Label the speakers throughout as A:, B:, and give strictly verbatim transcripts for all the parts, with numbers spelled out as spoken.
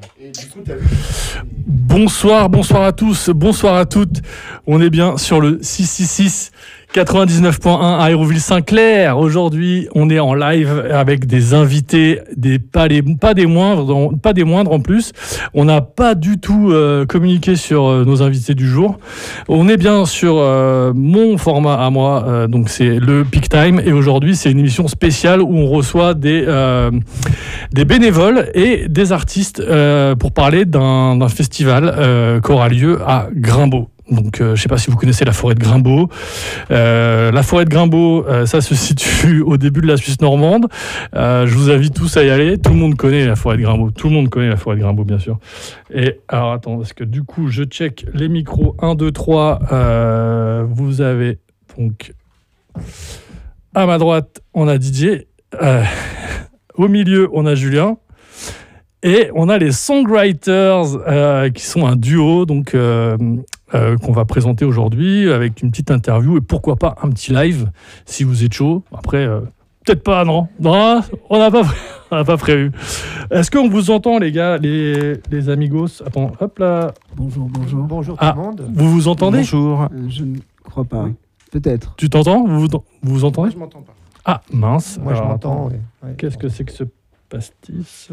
A: Et du coup, t'as vu...
B: Bonsoir, bonsoir à tous, bonsoir à toutes. On est bien sur le six cent soixante-six quatre-vingt-dix-neuf point un à Aéroville-Saint-Clair. Aujourd'hui, on est en live avec des invités, des, pas, les, pas, des moindres, pas des moindres en plus. On n'a pas du tout euh, communiqué sur euh, nos invités du jour. On est bien sur euh, mon format à moi, euh, donc c'est le Peak Time. Et aujourd'hui, c'est une émission spéciale où on reçoit des, euh, des bénévoles et des artistes euh, pour parler d'un, d'un festival euh, qui aura lieu à Grimbaud. Donc, euh, je ne sais pas si vous connaissez la forêt de Grimbaud. Euh, la forêt de Grimbaud, euh, ça se situe au début de la Suisse normande. Euh, je vous invite tous à y aller. Tout le monde connaît la forêt de Grimbaud. Tout le monde connaît la forêt de Grimbaud, bien sûr. Et alors, attends, parce que du coup, je check les micros. un, deux, trois. Euh, vous avez donc à ma droite, on a Didier. Euh, au milieu, on a Julien. Et on a les Songwriters euh, qui sont un duo donc, euh, euh, qu'on va présenter aujourd'hui avec une petite interview et pourquoi pas un petit live si vous êtes chaud. Après, euh, peut-être pas, non. Non, on n'a pas, on n'a pas prévu. Est-ce qu'on vous entend, les gars, les, les amigos? Attends, hop là.
C: Bonjour, bonjour.
A: Bonjour tout
B: Ah,
A: le monde.
B: vous vous entendez?
D: Bonjour.
C: Euh, je ne crois pas.
A: Oui.
C: Peut-être.
B: Tu t'entends? Vous vous, vous vous entendez?
A: Moi, je m'entends pas.
B: Ah, mince.
A: Moi,
B: Alors,
A: je m'entends.
B: attends.
A: Ouais. Ouais.
B: Qu'est-ce que c'est que ce pastis?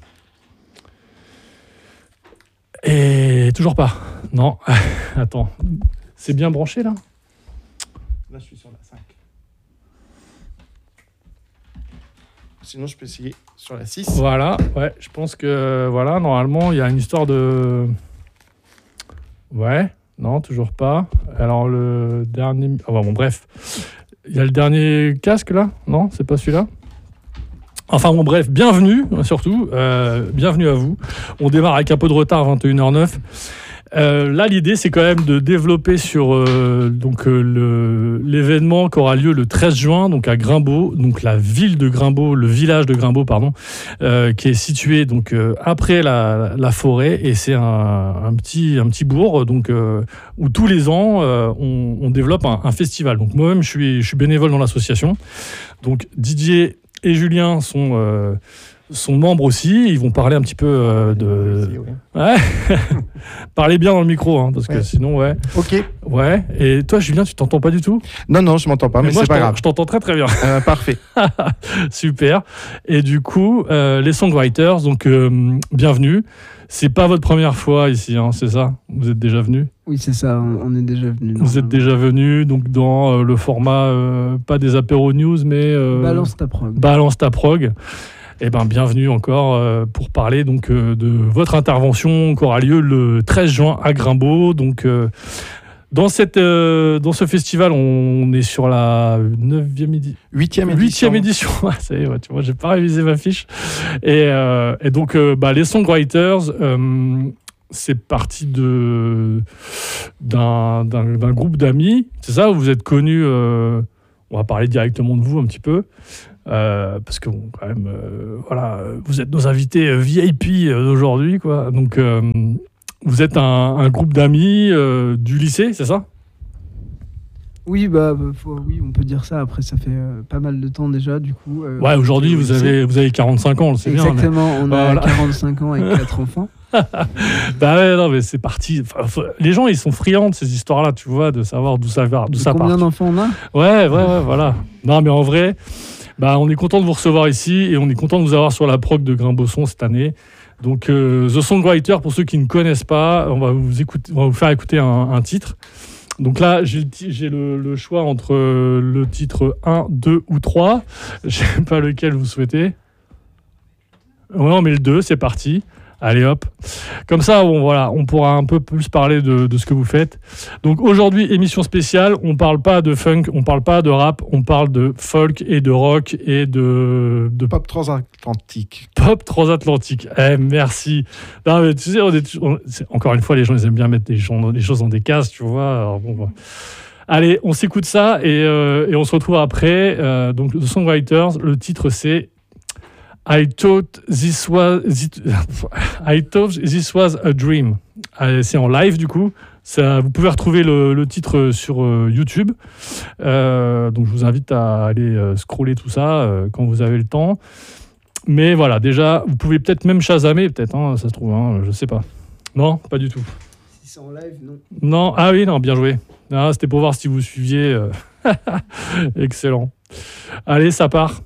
B: Et toujours pas. Non. Attends. C'est bien branché là?
A: Là, je suis sur la cinq. Sinon, je peux essayer sur la six.
B: Voilà. Ouais, je pense que voilà, normalement, il y a une histoire de. Ouais. Non, toujours pas. Alors le dernier. Ah bon, bref. Il y a le dernier casque là? Non, c'est pas celui-là? Enfin bon, bref, bienvenue, surtout, euh, bienvenue à vous. On démarre avec un peu de retard, vingt et une heures neuf. Euh, là, l'idée, c'est quand même de développer sur euh, donc, euh, le, l'événement qui aura lieu le treize juin, donc à Grimbaud, donc la ville de Grimbaud, le village de Grimbaud, pardon, euh, qui est situé donc euh, après la, la forêt, et c'est un, un petit un petit bourg, donc euh, où tous les ans euh, on, on développe un, un festival. Donc moi-même, je suis je suis bénévole dans l'association. Donc Didier et Julien sont, euh, sont membres aussi. Ils vont parler un petit peu euh, de...
A: Oui, oui.
B: Ouais. Parlez bien dans le micro, hein, parce que
A: Ouais.
B: sinon, ouais.
A: Ok.
B: Ouais. Et toi, Julien, tu t'entends pas du tout?
D: Non, non, je m'entends pas, mais,
B: moi,
D: c'est
B: je
D: pas
B: t'en-
D: grave.
B: je t'entends très très bien.
D: Euh, parfait.
B: Super. Et du coup, euh, les Songwriters, donc euh, bienvenue. C'est pas votre première fois ici, hein, c'est ça? Vous êtes déjà venus?
C: Oui, c'est ça, on, on est déjà venu.
B: Vous êtes déjà venus donc dans euh, le format, euh, pas des apéros news, mais... euh,
C: Balance ta prog.
B: Balance ta prog. Eh ben, bienvenue encore euh, pour parler donc, euh, de votre intervention qui aura lieu le treize juin à Grimbaud. Donc, euh, dans, cette, euh, dans ce festival, on est sur la neuvième édition.
D: Huitième édition.
B: Huitième édition. Ah, ça y est, ouais, tu vois, j'ai pas révisé ma fiche. Et, euh, et donc, euh, bah, les Songwriters, euh, c'est parti de, d'un, d'un, d'un groupe d'amis. C'est ça, vous êtes connus. Euh, on va parler directement de vous un petit peu. Euh, parce que, bon, quand même, euh, voilà, vous êtes nos invités euh, V I P euh, d'aujourd'hui, quoi. Donc, euh, vous êtes un, un groupe d'amis euh, du lycée, c'est ça?
C: Oui, bah, bah, faut- oui, on peut dire ça. Après, ça fait euh, pas mal de temps déjà, du coup. euh,
B: Ouais, aujourd'hui,
C: au
B: vous
C: lycée.
B: avez, vous avez quarante-cinq ans, c'est bien. mais-
C: Exactement, on a
B: Voilà.
C: quarante-cinq ans avec quatre enfants.
B: Bah ouais, non, mais c'est parti. Enfin, faut- les gens, ils sont friands de ces histoires-là, tu vois, de savoir d'où ça, va- d'où
C: Et
B: ça part.
C: combien d'enfants on a?
B: Ouais, ouais, ouais, voilà. Non, mais en vrai, bah, on est content de vous recevoir ici et on est content de vous avoir sur la prog de Grimbosson cette année. Donc, euh, The Songwriter, pour ceux qui ne connaissent pas, on va vous, écouter, on va vous faire écouter un, un titre. Donc là, j'ai, le, ti- j'ai le, le choix entre euh, le titre un, deux ou trois. Je ne sais pas lequel vous souhaitez. Ouais, on met le deux, c'est parti. Allez hop. Comme ça, bon, voilà, on pourra un peu plus parler de, de ce que vous faites. Donc aujourd'hui, émission spéciale, on ne parle pas de funk, on ne parle pas de rap, on parle de folk et de rock et de, de
D: Pop transatlantique.
B: pop transatlantique. Eh, merci. Non, mais tu sais, on est, on- c'est- encore une fois, les gens, ils aiment bien mettre des, gens, des choses dans des cases, tu vois. Alors, bon, bah. Allez, on s'écoute ça et, euh, et on se retrouve après. Euh, donc, The Songwriters, le titre, c'est I thought this was it- I thought this was a dream. Euh, C'est en live du coup. Ça, vous pouvez retrouver le, le titre sur euh, YouTube. Euh, donc je vous invite à aller euh, scroller tout ça euh, quand vous avez le temps. Mais voilà, déjà, vous pouvez peut-être même chasamer, peut-être, hein, ça se trouve, hein, je sais pas. Non, pas du tout.
C: Si c'est en live, non.
B: Non, ah oui, non, bien joué. Ah, c'était pour voir si vous suiviez. euh. Excellent. Allez, ça part.